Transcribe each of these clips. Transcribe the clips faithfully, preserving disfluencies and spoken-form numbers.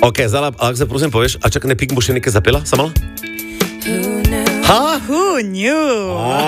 Ok, zdaj, Aleksa, prosim, poveš, a čakaj, ne Pink bo še nekaj zapela, samo? Ha? Who knew?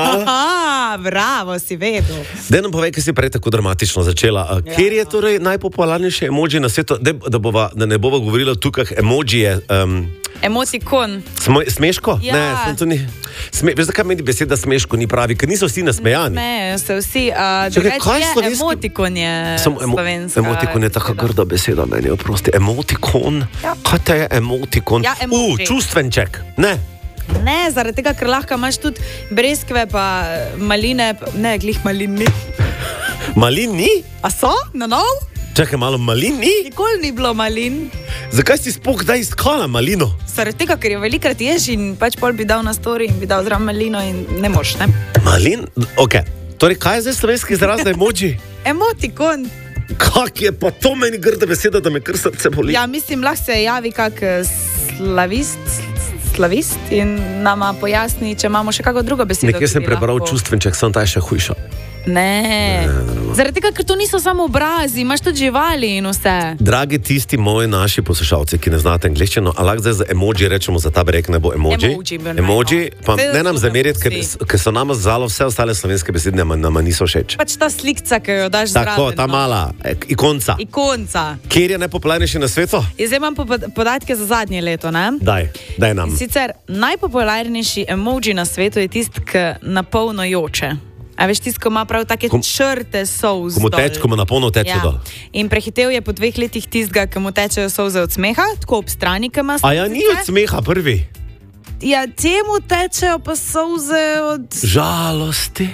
Aha, bravo, si vedel. Daj nam povej, kaj si prej tako dramatično začela. Ja. Kjer je torej najpopularnejši emoji na svetu? Da, da, bova, da ne bova govorila tukaj, emoji je... Um, Emotikon. Smo, smeško? Ja. Ne, sem to ni... Sme, veš, zakaj meni beseda smeško ni pravi? Ker niso vsi nasmejani. Ne, so vsi... Uh, Čakaj, kaj je slovenski... Emotikon je Samo emo, slovenska. Emotikon je taka grda beseda meni, oprosti. Emotikon? Ja. Kaj te je emotikon? Ja, emoji. Uh, čustvenček. Ne. Ne, zaradi tega, ker lahko imaš tudi breskve, pa maline, pa, ne, glih malin ni. Malin ni? A so? Na nov? Čakaj, malo malin ni? Nikoli ni bilo malin. Zakaj si sploh kdaj iskala malino? Zaradi tega, ker jo velikrat ješ in pač pol bi dal na story in bi dal zraven malino in ne moš, ne? Malin? Ok. Torej, kaj je zdaj slovenski izraz za emoji? Emotikon. Kak je pa to meni grda beseda, da me kar srce boli? Ja, mislim, lahko se javi kak slavist, slavist in nama pojasni, če imamo še kako drugo besedo. Nekje sem prebral lahko... čustvenček, sem ta je še hujša. Ne, ne zaradi tega, ker to niso samo obrazi, imaš tudi živali in vse. Dragi tisti moji naši poslušalci, ki ne znate angleščino, a lahko zdaj za emoji rečemo, za ta brek ne bo emoji. Emoji, emoji pa Vse ne nam zameriti, ker, ker so nama zalo vse ostale slovenske besede, nama, nama niso všeč. Pač ta slikca, ki jo daš zraven. Tako, ta no. mala, ikonca. Ikonca. Kjer je najpopularnejši na svetu? Zdaj imam podatke za zadnje leto, ne? Daj, daj nam. In sicer najpopularnejši emoji na svetu je tisti, ki napolno joče. A veš, tisti, ko ima prav take kom, črte solz. Ko mu teče, ko mu napolno teče ja. dol. In prehitev je po dveh letih tistega, ki mu tečejo solze od smeha, tako ob strani, ki ima solze. A ja, ni od smeha prvi. Ja, temu tečejo pa solze od... Žalosti.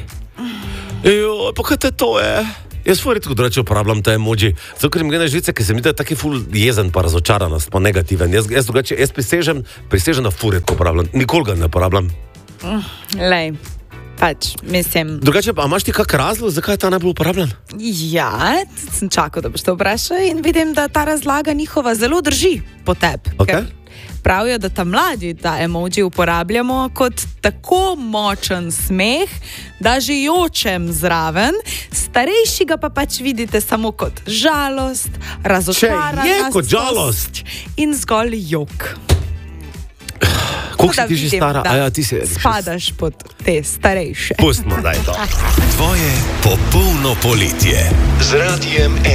Jo, pa kaj te to je? Jaz svoj redko drugače uporabljam te emoji. Zato, ker mi gre na žlice, ker se mi da taki ful jezen pa razočaranost, pa negativen. Jaz, jaz drugače, jaz prisežem, prisežem na ful redko uporabljam. Nikoli ga ne uporabljam. Lej. Pač, mislim... Drugače, a imaš ti kak razlog, zakaj je ta najbolj uporabljan? Ja, sem čakal, da boš to vprašal in vidim, da ta razlaga njihova zelo drži po tebi. Okay. Pravijo, da ta mladi ta emoji uporabljamo kot tako močen smeh, da že jočem zraven, starejši ga pa pač vidite samo kot žalost, razočaranost. Če je kot žalost. In zgolj jok. Koliko si ti že stara? A ja, ti si... Spadaš pod te starejše. Pustimo, daj to. Tvoje popolno poletje z Radijem